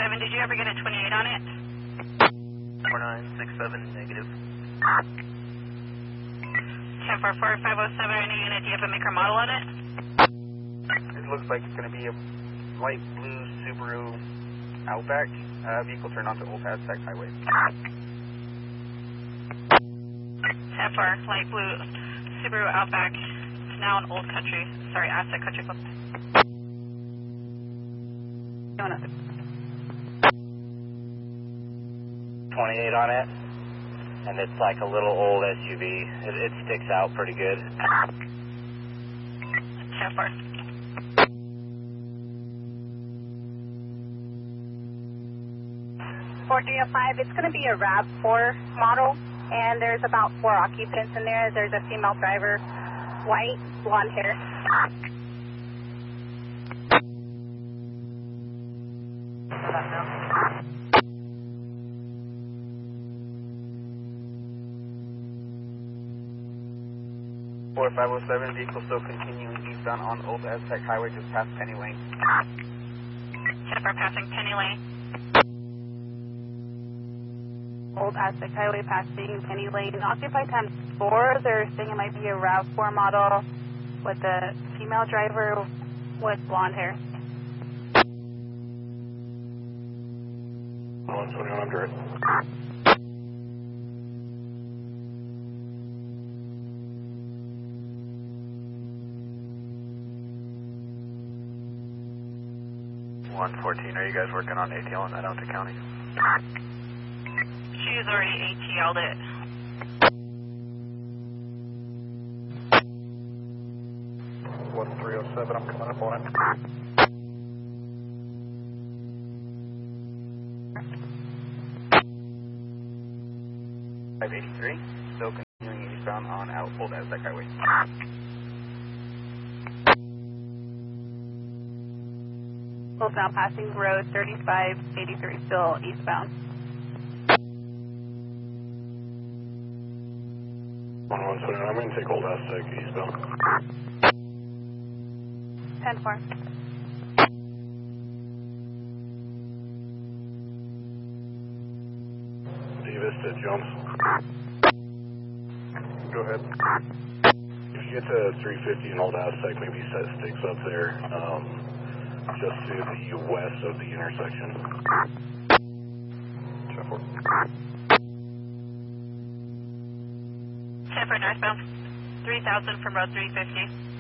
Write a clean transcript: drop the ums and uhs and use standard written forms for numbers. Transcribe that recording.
547, did you ever get a 28 on it? 4967, negative. 1044, 507, any unit, do you have a make or model on it? It looks like it's going to be a light blue Subaru Outback. Vehicle turned onto Old Aztec Highway. 10-4, light blue Subaru Outback. It's now an Old Country, sorry, Aztec Country Club. 28 on it, and it's like a little old SUV. It sticks out pretty good. 10-4. It's going to be a RAV4 model, and there's about 4 occupants in there. There's a female driver, white, blonde hair. Four 507, vehicle still continuing eastbound on Old Aztec Highway, just past Penny Lane. 10-4, passing Penny Lane. Old Aztec Highway passing Penny Lane. Occupy times 4. They're saying it might be a RAV4 model with a female driver with blonde hair. 12100. Are you guys working on ATL in Adonta County? She's already ATL'd it. One 307, I'm coming up on it. .583, still continuing eastbound on Old Aztec Highway. Now passing road 3583, still eastbound. 1129, I'm going to take Old Aztec eastbound. 10-4. Davis to Jones. Go ahead. If you get to 350 in Old Aztec, maybe set sticks up there. Just to the west of the intersection. 10-4 northbound, 3000 from road 350.